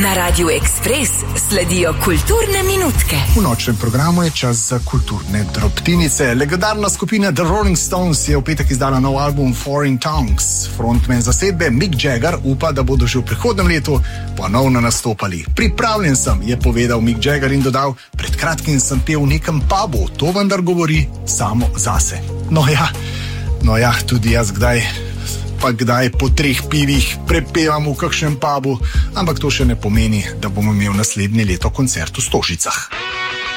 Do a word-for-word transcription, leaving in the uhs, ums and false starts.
Na Radiu Ekspres sledijo kulturne minutke. V nočnem programu je čas za kulturne drobtinice. Legendarna skupina The Rolling Stones je v petek izdala nov album Foreign Tongues. Frontman zasedbe Mick Jagger upa, da bodo že v prihodnem letu ponovno nastopali. Pripravljen sem, je povedal Mick Jagger in dodal, pred kratkim sem pel v nekem pubu, to vendar govori samo zase. No ja, no ja, tudi jaz kdaj... pa kdaj po treh pivih prepevam v kakšnem pubu, ampak to še ne pomeni, da bomo imeli naslednje leto koncert v Stožicah.